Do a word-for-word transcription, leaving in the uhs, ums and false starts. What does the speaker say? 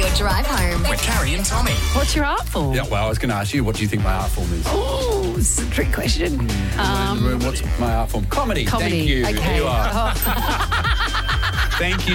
your drive home. With Carrie and Tommy. What's your art form? Yeah, well, I was going to ask you, what do you think my art form is? Oh, it's a trick question. Um, What's my art form? Comedy. comedy. Thank you. Okay. Here you are. Oh. Thank you.